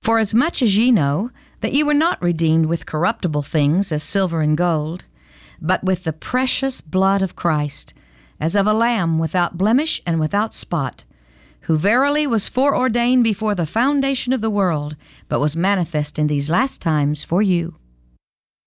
For as much as ye know that ye were not redeemed with corruptible things as silver and gold, but with the precious blood of Christ, as of a lamb without blemish and without spot, who verily was foreordained before the foundation of the world, but was manifest in these last times for you,